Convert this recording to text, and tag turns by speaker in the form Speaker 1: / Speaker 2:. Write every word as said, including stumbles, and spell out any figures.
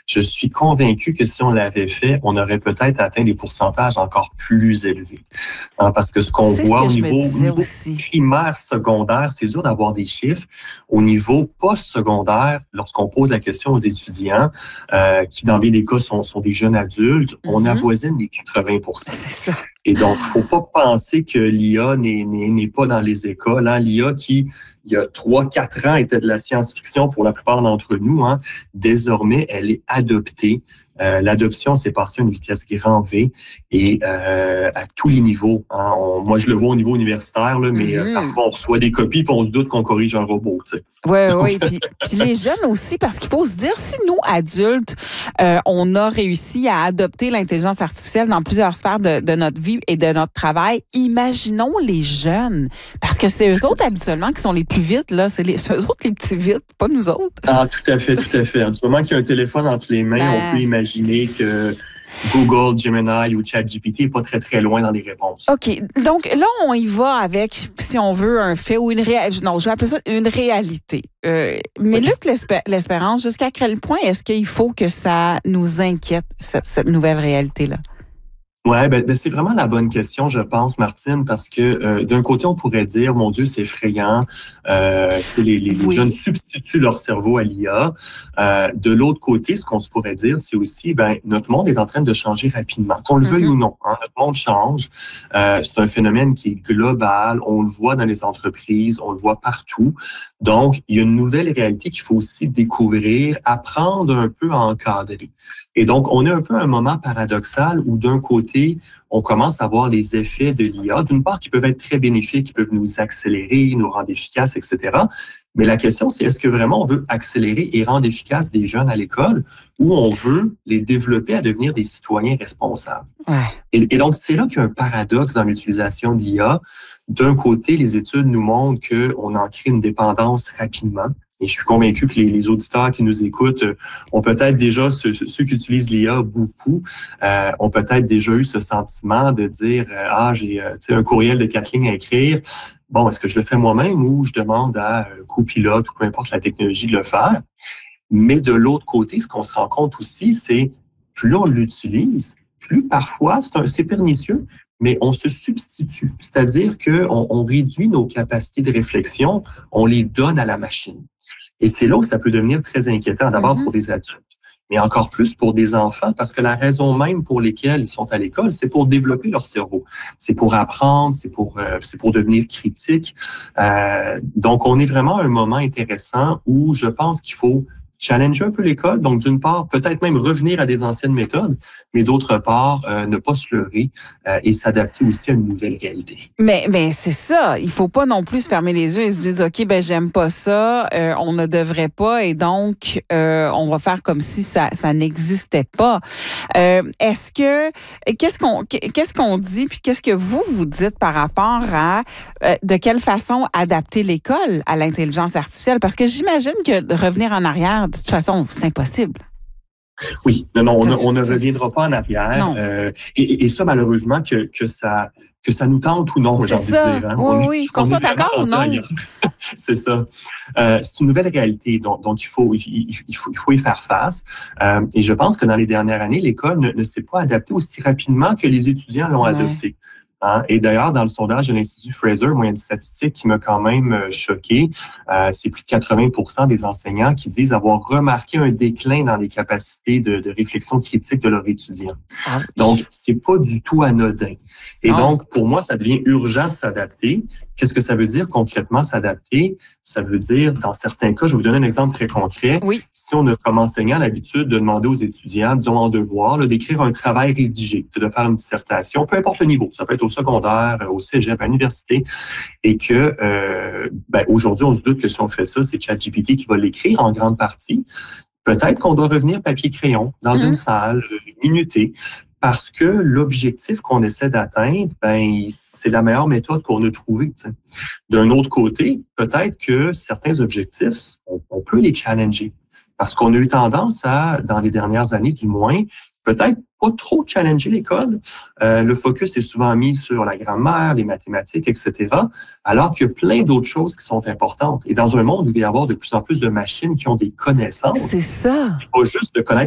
Speaker 1: je suis convaincu que si on l'avait fait, on aurait peut-être atteint des pourcentages encore plus élevés. Hein, parce que ce qu'on
Speaker 2: C'est
Speaker 1: voit
Speaker 2: ce
Speaker 1: au
Speaker 2: que je me
Speaker 1: niveau, au
Speaker 2: disais
Speaker 1: niveau
Speaker 2: aussi.
Speaker 1: primaire, secondaire, c'est dur d'avoir des chiffres. Au niveau post-secondaire, lorsqu'on pose la question aux étudiants, euh, qui dans bien des cas sont, sont des jeunes adultes, on
Speaker 2: Mhm.
Speaker 1: avoisine les quatre-vingts pour cent.
Speaker 2: C'est ça.
Speaker 1: Et donc, faut pas penser que l'I A n'est, n'est, n'est pas dans les écoles. Hein. L'I A qui, il y a trois, quatre ans, était de la science-fiction pour la plupart d'entre nous, hein, désormais, elle est adoptée. Euh, l'adoption s'est passée à une vitesse grand V et euh, à tous les niveaux. Hein. On, moi, je le vois au niveau universitaire, là, mais
Speaker 2: Mm-hmm.
Speaker 1: euh, parfois, on reçoit des copies puis on se doute qu'on corrige un robot. Tu sais.
Speaker 2: Oui, oui. Puis, puis les jeunes aussi, parce qu'il faut se dire, si nous, adultes, euh, on a réussi à adopter l'intelligence artificielle dans plusieurs sphères de, de notre vie et de notre travail, imaginons les jeunes. Parce que c'est eux autres, habituellement, qui sont les plus vite. Là. C'est, les, c'est eux autres les petits vite, pas nous autres.
Speaker 1: Ah, tout à fait, tout à fait. Du moment qu'il y a un téléphone entre les mains,
Speaker 2: Ben...
Speaker 1: on peut imaginer que Google, Gemini ou ChatGPT n'est pas très, très loin dans les réponses.
Speaker 2: OK. Donc, là, on y va avec, si on veut, un fait ou une réalité. Non, je vais appeler ça une réalité. Euh, mais
Speaker 1: Okay.
Speaker 2: Luc L'Espé- L'Espérance, jusqu'à quel point est-ce qu'il faut que ça nous inquiète, cette, cette nouvelle réalité-là?
Speaker 1: Ouais, ben, ben c'est vraiment la bonne question, je pense, Martine, parce que euh, d'un côté, on pourrait dire, mon Dieu, c'est effrayant. Euh, les, les, les
Speaker 2: Oui.
Speaker 1: jeunes substituent leur cerveau à l'I A. Euh, de l'autre côté, ce qu'on se pourrait dire, c'est aussi, ben, notre monde est en train de changer rapidement, qu'on le veuille
Speaker 2: Mm-hmm.
Speaker 1: ou non. Hein, notre monde change. Euh, c'est un phénomène qui est global. On le voit dans les entreprises, on le voit partout. Donc, il y a une nouvelle réalité qu'il faut aussi découvrir, apprendre un peu à encadrer. Et donc, on a un peu un moment paradoxal où d'un côté, on commence à voir les effets de l'I A, d'une part qui peuvent être très bénéfiques, qui peuvent nous accélérer, nous rendre efficaces, et cetera. Mais la question, c'est est-ce que vraiment on veut accélérer et rendre efficaces des jeunes à l'école ou on veut les développer à devenir des citoyens responsables?
Speaker 2: Ouais.
Speaker 1: Et, et donc, c'est là qu'il y a un paradoxe dans l'utilisation de l'I A. D'un côté, les études nous montrent qu'on en crée une dépendance rapidement. Et je suis convaincu que les, les auditeurs qui nous écoutent euh, ont peut-être déjà, ceux, ceux qui utilisent l'I A beaucoup, euh, ont peut-être déjà eu ce sentiment de dire euh, « Ah, j'ai euh, un courriel de quatre lignes à écrire. Bon, est-ce que je le fais moi-même ou je demande à un copilote ou peu importe la technologie de le faire? » Mais de l'autre côté, ce qu'on se rend compte aussi, c'est plus on l'utilise, plus parfois, c'est, un, c'est pernicieux, mais on se substitue. C'est-à-dire qu'on on réduit nos capacités de réflexion, on les donne à la machine. Et c'est là où ça peut devenir très inquiétant, d'abord
Speaker 2: Mm-hmm.
Speaker 1: pour des adultes, mais encore plus pour des enfants, parce que la raison même pour laquelle ils sont à l'école, c'est pour développer leur cerveau. C'est pour apprendre, c'est pour, euh, c'est pour devenir critique. Euh, donc, on est vraiment à un moment intéressant où je pense qu'il faut challenger un peu l'école. Donc, d'une part, peut-être même revenir à des anciennes méthodes, mais d'autre part, euh, ne pas se leurrer euh, et s'adapter aussi à une nouvelle réalité.
Speaker 2: Mais, mais c'est ça. Il faut pas non plus se fermer les yeux et se dire, OK, ben j'aime pas ça, euh, on ne devrait pas, et donc, euh, on va faire comme si ça, ça n'existait pas. Euh, est-ce que, qu'est-ce qu'on, qu'est-ce qu'on dit, puis qu'est-ce que vous, vous dites par rapport à euh, de quelle façon adapter l'école à l'intelligence artificielle? Parce que j'imagine que revenir en arrière, de toute façon, c'est impossible.
Speaker 1: Oui, non, non, on, ne, on ne reviendra pas en arrière.
Speaker 2: Euh,
Speaker 1: et, et ça, malheureusement, que, que ça que ça nous tente ou non,
Speaker 2: c'est
Speaker 1: j'ai envie
Speaker 2: ça.
Speaker 1: de dire. Hein?
Speaker 2: Oui,
Speaker 1: on,
Speaker 2: oui, qu'on soit d'accord ou non.
Speaker 1: C'est ça. Euh, c'est une nouvelle réalité, donc, donc il, faut, il, il, faut, il faut y faire face. Euh, et je pense que dans les dernières années, l'école ne, ne s'est pas adaptée aussi rapidement que les étudiants l'ont
Speaker 2: Ouais.
Speaker 1: adoptée. Hein? Et d'ailleurs, dans le sondage de l'Institut Fraser, moi, il y a une statistique qui m'a quand même euh, choqué. Euh, c'est plus de quatre-vingts pour cent des enseignants qui disent avoir remarqué un déclin dans les capacités de, de réflexion critique de leurs étudiants.
Speaker 2: Ah.
Speaker 1: Donc, c'est pas du tout anodin. Et
Speaker 2: Non.
Speaker 1: donc, pour moi, ça devient urgent de s'adapter. Qu'est-ce que ça veut dire concrètement, s'adapter? Ça veut dire, dans certains cas, je vais vous donner un exemple très concret.
Speaker 2: Oui.
Speaker 1: Si on a comme enseignant l'habitude de demander aux étudiants, disons en devoir, là, d'écrire un travail rédigé, de faire une dissertation, peu importe le niveau, ça peut être au secondaire, au cégep, à l'université, et que euh, ben, aujourd'hui, on se doute que si on fait ça, c'est ChatGPT qui va l'écrire en grande partie. Peut-être qu'on doit revenir papier-crayon dans mmh. une salle, minuter, parce que l'objectif qu'on essaie d'atteindre, ben c'est la meilleure méthode qu'on a trouvée. T'sais. D'un autre côté, peut-être que certains objectifs, on, on peut les challenger. Parce qu'on a eu tendance à, dans les dernières années du moins, peut-être pas trop challenger l'école. Euh, le focus est souvent mis sur la grammaire, les mathématiques, et cetera, alors qu'il y a plein d'autres choses qui sont importantes. Et dans un monde où il va y avoir de plus en plus de machines qui ont des connaissances,
Speaker 2: c'est ça.
Speaker 1: C'est pas juste de connaître